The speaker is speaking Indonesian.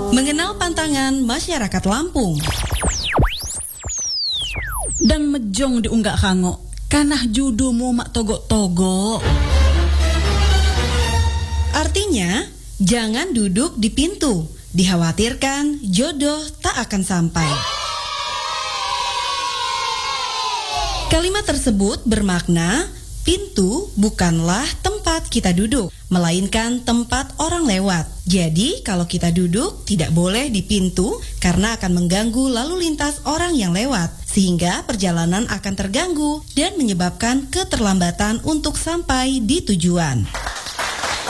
Mengenal pantangan masyarakat Lampung. Dan mejong diunggak kango, kanah judumu mak togok-togok. Artinya, jangan duduk di pintu. Dikhawatirkan jodoh tak akan sampai. Kalimat tersebut bermakna pintu bukanlah tempat kita duduk, melainkan tempat orang lewat. Jadi kalau kita duduk tidak boleh di pintu karena akan mengganggu lalu lintas orang yang lewat, sehingga perjalanan akan terganggu dan menyebabkan keterlambatan untuk sampai di tujuan.